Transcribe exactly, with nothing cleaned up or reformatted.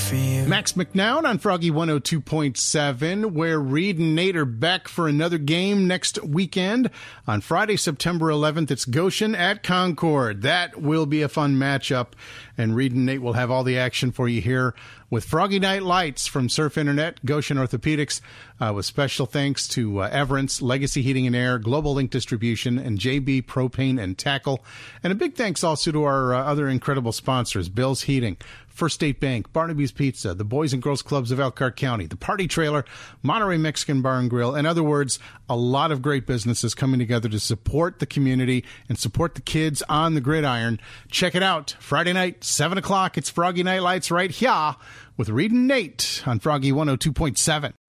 for you. Max McNown on Froggy one oh two point seven, where Reed and Nate are back for another game next weekend. On Friday, September eleventh, it's Goshen at Concord. That will be a fun matchup, and Reed and Nate will have all the action for you here with Froggy Night Lights from Surf Internet, Goshen Orthopedics, uh, with special thanks to uh, Everence, Legacy Heating and Air, Global Link Distribution, and J B Propane and Tackle. And a big thanks also to our uh, other incredible sponsors, Bill's Heating, First State Bank, Barnaby's Pizza, the Boys and Girls Clubs of Elkhart County, the Party Trailer, Monterey Mexican Bar and Grill. In other words, a lot of great businesses coming together to support the community and support the kids on the gridiron. Check it out. Friday night, seven o'clock. It's Froggy Night Lights right here with Reed and Nate on Froggy one oh two point seven.